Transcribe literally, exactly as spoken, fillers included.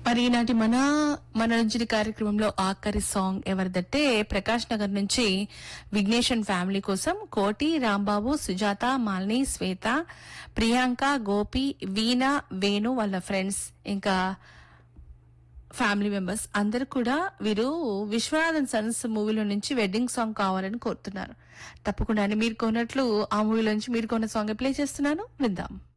మరి ఈనాటి మన మనరంజని కార్యక్రమంలో ఆఖరి సాంగ్ ఎవరిదంటే ప్రకాష్ నగర్ నుంచి విఘ్నేషన్ ఫ్యామిలీ కోసం కోటి, రాంబాబు, సుజాత, మాలిని, శ్వేత, ప్రియాంక, గోపి, వీణ, వేణు వాళ్ళ ఫ్రెండ్స్ ఇంకా ఫ్యామిలీ మెంబర్స్ అందరూ కూడా వీరు విశ్వనాథన్ సన్స్ మూవీలో నుంచి వెడ్డింగ్ సాంగ్ కావాలని కోరుతున్నారు. తప్పకుండా మీరు కొన్నట్లు ఆ మూవీలో నుంచి మీరు కొన్న సాంగ్ ప్లే చేస్తున్నాను, విందాం.